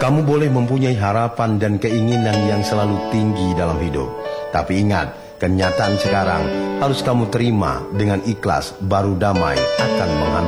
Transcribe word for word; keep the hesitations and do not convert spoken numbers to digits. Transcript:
Kamu boleh mempunyai harapan dan keinginan yang selalu tinggi dalam hidup. Tapi ingat, kenyataan sekarang harus kamu terima dengan ikhlas, baru damai akan menghantar.